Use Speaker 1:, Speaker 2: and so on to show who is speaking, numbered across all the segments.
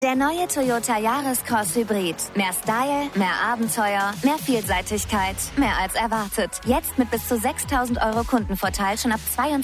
Speaker 1: Der neue Toyota Yaris-Cross Hybrid. Mehr Style, mehr Abenteuer, mehr Vielseitigkeit, mehr als erwartet. Jetzt mit bis zu 6.000 Euro Kundenvorteil schon ab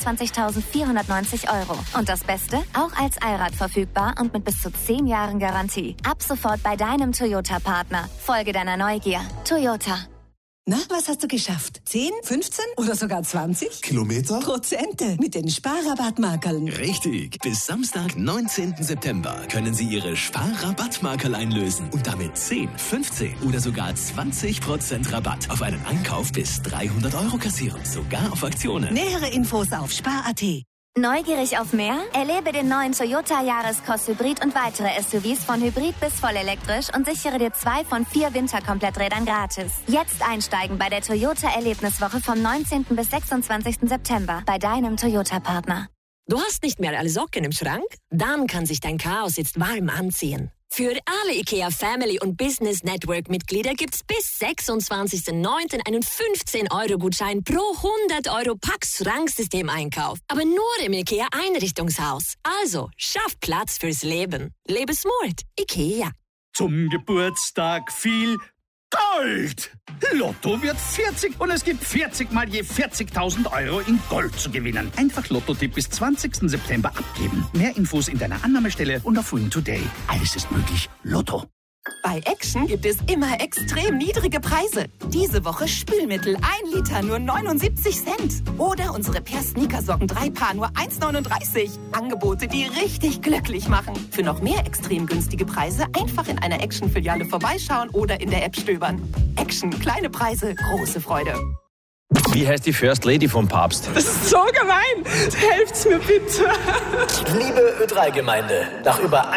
Speaker 1: 22.490 Euro. Und das Beste? Auch als Allrad verfügbar und mit bis zu 10 Jahren Garantie. Ab sofort bei deinem Toyota-Partner. Folge deiner Neugier. Toyota.
Speaker 2: Na, was hast du geschafft? 10, 15 oder sogar 20?
Speaker 3: Kilometer?
Speaker 2: Prozente mit den Sparrabattmarkerln.
Speaker 4: Richtig. Bis Samstag, 19. September können Sie Ihre Sparrabattmarkerl einlösen und damit 10, 15 oder sogar 20% Rabatt auf einen Einkauf bis 300 Euro kassieren. Sogar auf Aktionen.
Speaker 2: Nähere Infos auf spar.at.
Speaker 1: Neugierig auf mehr? Erlebe den neuen Toyota Yaris-Cross Hybrid und weitere SUVs von Hybrid bis vollelektrisch und sichere dir 2 von 4 Winterkompletträdern gratis. Jetzt einsteigen bei der Toyota Erlebniswoche vom 19. bis 26. September bei deinem Toyota-Partner.
Speaker 5: Du hast nicht mehr alle Socken im Schrank? Dann kann sich dein Chaos jetzt warm anziehen. Für alle IKEA Family und Business Network Mitglieder gibt's bis 26.09. einen 15-Euro-Gutschein pro 100 Euro Pax-Schranksystem-Einkauf. Aber nur im IKEA Einrichtungshaus. Also, schaff Platz fürs Leben. Lebe smart. IKEA.
Speaker 6: Zum Geburtstag viel Gold! Lotto wird 40 und es gibt 40 mal je 40.000 Euro in Gold zu gewinnen. Einfach Lotto-Tipp bis 20. September abgeben. Mehr Infos in deiner Annahmestelle und auf Win Today. Alles ist möglich. Lotto.
Speaker 7: Bei Action gibt es immer extrem niedrige Preise. Diese Woche Spülmittel 1 Liter nur 79 Cent. Oder unsere Per-Sneakersocken 3 Paar nur 1,39. Angebote, die richtig glücklich machen. Für noch mehr extrem günstige Preise einfach in einer Action-Filiale vorbeischauen oder in der App stöbern. Action, kleine Preise, große Freude.
Speaker 8: Wie heißt die First Lady vom Papst?
Speaker 9: Das ist so gemein. Helft's mir bitte.
Speaker 10: Liebe Ö3-Gemeinde, nach über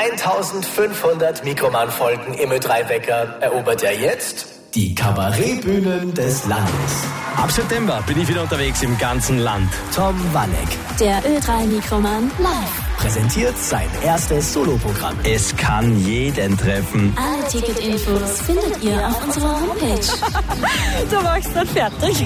Speaker 10: 1500 Mikroman-Folgen im Ö3-Wecker erobert er jetzt die Kabarettbühnen des Landes.
Speaker 8: Ab September bin ich wieder unterwegs im ganzen Land.
Speaker 10: Tom Wanneck.
Speaker 11: Der Ö3-Mikroman live.
Speaker 10: Präsentiert sein erstes Soloprogramm.
Speaker 8: Es kann jeden treffen.
Speaker 11: Alle Ticketinfos findet ihr auf unserer Homepage.
Speaker 9: Du machst dann fertig.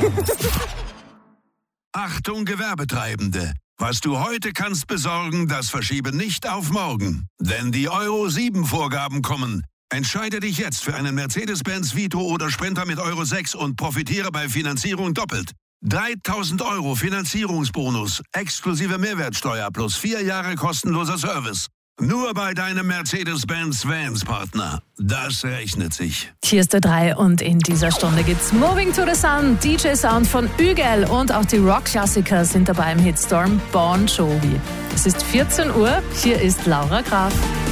Speaker 12: Achtung Gewerbetreibende. Was du heute kannst besorgen, das verschiebe nicht auf morgen. Denn die Euro 7 Vorgaben kommen. Entscheide dich jetzt für einen Mercedes-Benz Vito oder Sprinter mit Euro 6 und profitiere bei Finanzierung doppelt. 3.000 Euro Finanzierungsbonus, exklusive Mehrwertsteuer plus 4 Jahre kostenloser Service. Nur bei deinem Mercedes-Benz Vans-Partner. Das rechnet sich.
Speaker 13: Hier ist der 3 und in dieser Stunde gibt's Moving to the Sun, DJ-Sound von Ügel und auch die Rock-Klassiker sind dabei im Hitstorm Bon Jovi. Es ist 14 Uhr, hier ist Laura Graf.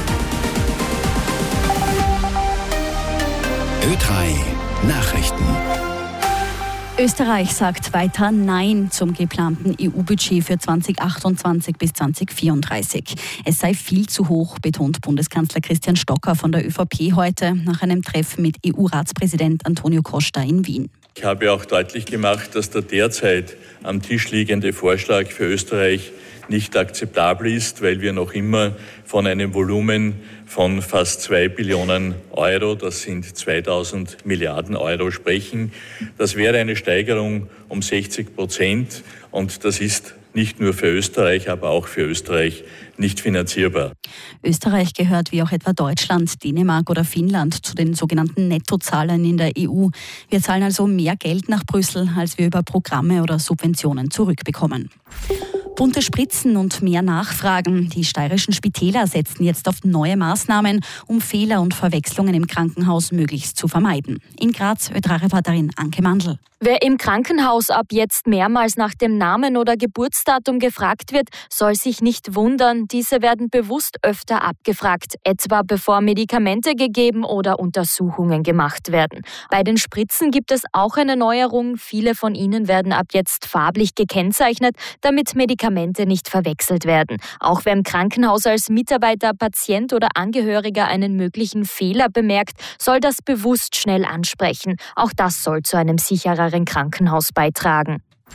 Speaker 4: Ö3 Nachrichten.
Speaker 14: Österreich sagt weiter Nein zum geplanten EU-Budget für 2028 bis 2034. Es sei viel zu hoch, betont Bundeskanzler Christian Stocker von der ÖVP heute nach einem Treffen mit EU-Ratspräsident Antonio Costa in Wien.
Speaker 15: Ich habe auch deutlich gemacht, dass der derzeit am Tisch liegende Vorschlag für Österreich nicht akzeptabel ist, weil wir noch immer von einem Volumen von fast 2 Billionen Euro, das sind 2000 Milliarden Euro, sprechen. Das wäre eine Steigerung um 60% und das ist nicht nur für Österreich, aber auch für Österreich nicht finanzierbar.
Speaker 14: Österreich gehört wie auch etwa Deutschland, Dänemark oder Finnland zu den sogenannten Nettozahlern in der EU. Wir zahlen also mehr Geld nach Brüssel, als wir über Programme oder Subventionen zurückbekommen. Bunte Spritzen und mehr Nachfragen. Die steirischen Spitäler setzen jetzt auf neue Maßnahmen, um Fehler und Verwechslungen im Krankenhaus möglichst zu vermeiden. In Graz, Ö3-Reporterin Anke Mandl.
Speaker 16: Wer im Krankenhaus ab jetzt mehrmals nach dem Namen oder Geburtsdatum gefragt wird, soll sich nicht wundern. Diese werden bewusst öfter abgefragt, etwa bevor Medikamente gegeben oder Untersuchungen gemacht werden. Bei den Spritzen gibt es auch eine Neuerung. Viele von ihnen werden ab jetzt farblich gekennzeichnet, damit Medikamente nicht verwechselt werden. Auch wer im Krankenhaus als Mitarbeiter, Patient oder Angehöriger einen möglichen Fehler bemerkt, soll das bewusst schnell ansprechen. Auch das soll zu einem sichereren Krankenhaus beitragen.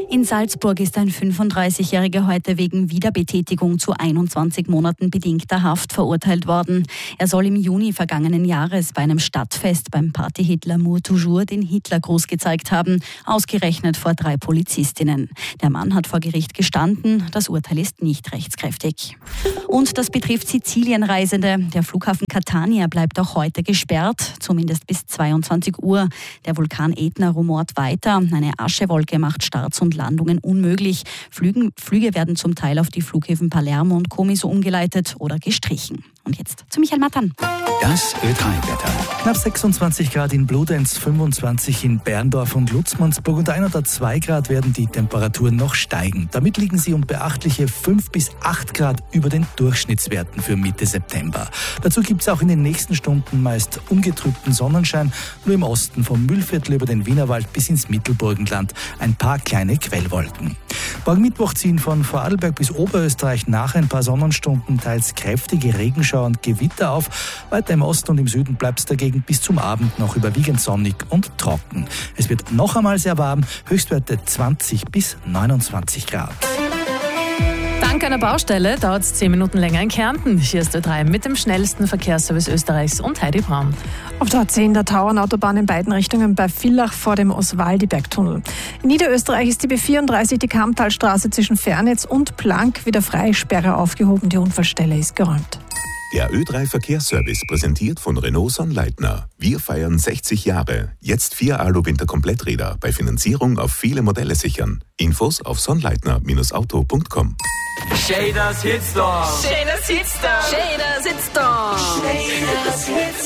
Speaker 14: In Salzburg ist ein 35-Jähriger heute wegen Wiederbetätigung zu 21 Monaten bedingter Haft verurteilt worden. Er soll im Juni vergangenen Jahres bei einem Stadtfest beim Partyhit L'amour toujours den Hitlergruß gezeigt haben, ausgerechnet vor 3 Polizistinnen. Der Mann hat vor Gericht gestanden, das Urteil ist nicht rechtskräftig. Und das betrifft Sizilienreisende. Der Flughafen Catania bleibt auch heute gesperrt, zumindest bis 22 Uhr. Der Vulkan Etna rumort weiter, eine Aschewolke macht Starts und Landungen unmöglich. Flüge werden zum Teil auf die Flughäfen Palermo und Comiso umgeleitet oder gestrichen. Und jetzt zu Michael Mattern.
Speaker 3: Das Ö3-Wetter. Knapp 26 Grad in Bludenz, 25 in Berndorf und Lutzmannsburg und 1 oder 2 Grad werden die Temperaturen noch steigen. Damit liegen sie um beachtliche 5 bis 8 Grad über den Durchschnittswerten für Mitte September. Dazu gibt es auch in den nächsten Stunden meist ungetrübten Sonnenschein, nur im Osten vom Mühlviertel über den Wienerwald bis ins Mittelburgenland ein paar kleine Quellwolken. Morgen Mittwoch ziehen von Vorarlberg bis Oberösterreich nach ein paar Sonnenstunden teils kräftige Regenschauer und Gewitter auf. Weiter im Osten und im Süden bleibt es dagegen bis zum Abend noch überwiegend sonnig und trocken. Es wird noch einmal sehr warm, Höchstwerte 20 bis 29 Grad.
Speaker 13: Dank einer Baustelle dauert es 10 Minuten länger in Kärnten. Hier ist Ö3 mit dem schnellsten Verkehrsservice Österreichs und Heidi Braun.
Speaker 9: Auf der A10 der Tauernautobahn in beiden Richtungen bei Villach vor dem Oswaldi-Bergtunnel. In Niederösterreich ist die B34, die Kammtalstraße zwischen Fernitz und Plank, wieder frei, Sperre aufgehoben. Die Unfallstelle ist geräumt.
Speaker 17: Der Ö3 Verkehrsservice präsentiert von Renault Sonnleitner. Wir feiern 60 Jahre. Jetzt 4 Alu-Winter-Kompletträder bei Finanzierung auf viele Modelle sichern. Infos auf sonnleitner-auto.com.
Speaker 18: Shaders Hitstorm.
Speaker 9: Shaders Hitstorm.
Speaker 18: Shaders Hitstorm.
Speaker 9: Shaders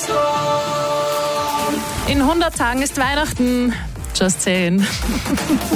Speaker 9: Hitstorm.
Speaker 13: In 100 Tagen ist Weihnachten. Just saying.